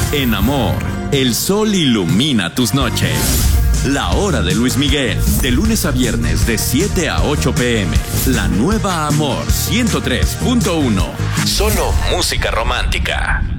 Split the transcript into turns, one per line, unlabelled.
En amor, el sol ilumina tus noches. La hora de Luis Miguel, de lunes a viernes de 7 a 8 p.m. La nueva Amor 103.1. Solo música romántica.